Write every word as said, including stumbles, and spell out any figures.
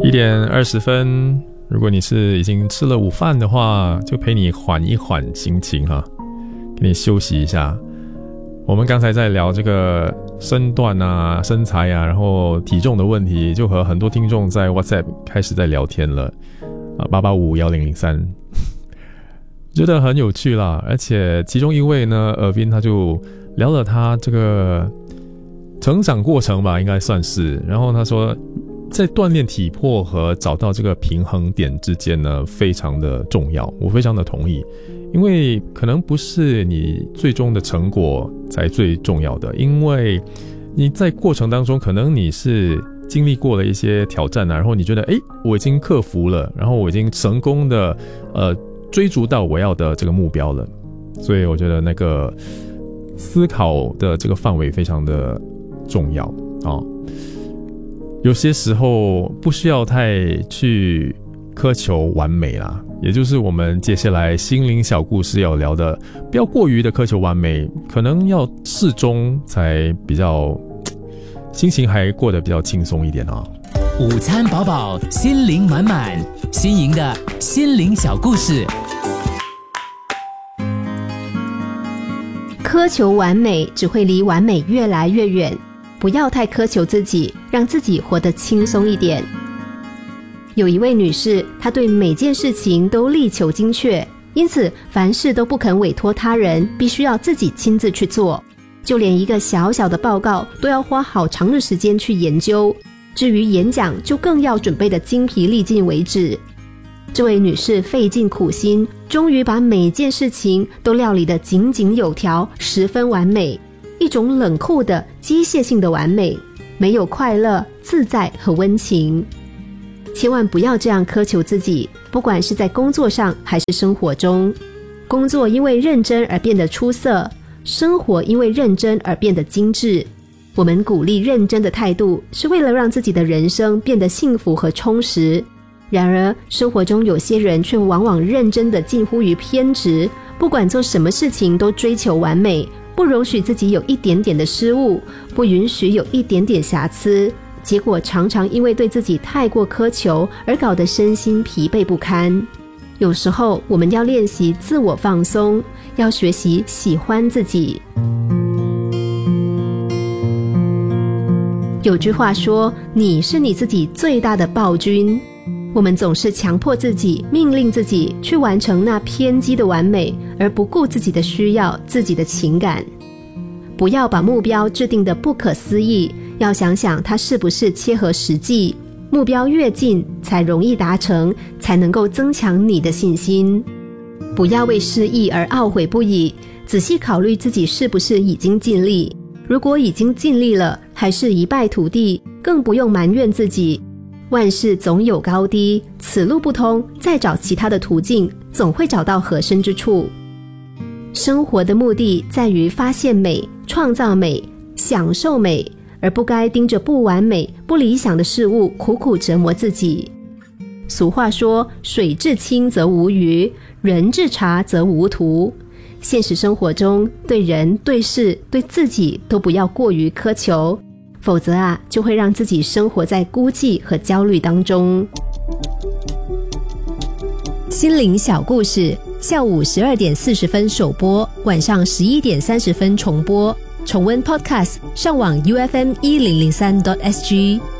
一点二十分，如果你是已经吃了午饭的话，就陪你缓一缓心情哈，给你休息一下。我们刚才在聊这个身段啊、身材啊，然后体重的问题，就和很多听众在 WhatsApp 开始在聊天了啊，八八五一零零三，觉得很有趣啦。而且其中一位呢，尔宾他就聊了他这个成长过程吧，应该算是。然后他说，在锻炼体魄和找到这个平衡点之间呢，非常的重要，我非常的同意。因为可能不是你最终的成果才最重要的，因为你在过程当中，可能你是经历过了一些挑战啊，然后你觉得，诶，我已经克服了，然后我已经成功的呃追逐到我要的这个目标了。所以我觉得那个思考的这个范围非常的重要啊。有些时候不需要太去苛求完美啦，也就是我们接下来心灵小故事要聊的，不要过于的苛求完美，可能要适中才比较心情还过得比较轻松一点啊。 午餐饱饱，心灵满满，新颖的心灵小故事。 苛求完美只会离完美越来越远，不要太苛求自己，让自己活得轻松一点。有一位女士，她对每件事情都力求精确，因此凡事都不肯委托他人，必须要自己亲自去做。就连一个小小的报告都要花好长的时间去研究，至于演讲就更要准备得精疲力尽为止。这位女士费尽苦心，终于把每件事情都料理得井井有条，十分完美，一种冷酷的机械性的完美，没有快乐、自在和温情。千万不要这样苛求自己，不管是在工作上还是生活中。工作因为认真而变得出色，生活因为认真而变得精致。我们鼓励认真的态度，是为了让自己的人生变得幸福和充实。然而生活中有些人却往往认真的近乎于偏执，不管做什么事情都追求完美，不容许自己有一点点的失误，不允许有一点点瑕疵，结果常常因为对自己太过苛求而搞得身心疲惫不堪。有时候我们要练习自我放松，要学习喜欢自己。有句话说，你是你自己最大的暴君。我们总是强迫自己，命令自己去完成那偏激的完美，而不顾自己的需要、自己的情感。不要把目标制定得不可思议，要想想它是不是切合实际。目标越近，才容易达成，才能够增强你的信心。不要为失意而懊悔不已，仔细考虑自己是不是已经尽力。如果已经尽力了，还是一败涂地，更不用埋怨自己。万事总有高低，此路不通，再找其他的途径，总会找到合身之处。生活的目的在于发现美、创造美、享受美，而不该盯着不完美、不理想的事物苦苦折磨自己。俗话说，水至清则无鱼，人至察则无徒。现实生活中，对人、对事、对自己都不要过于苛求，否则啊，就会让自己生活在孤寂和焦虑当中。心灵小故事，下午十二点四十分首播，晚上十一点三十分重播。重温 Podcast， 上网 U F M 一零零三 点 S G。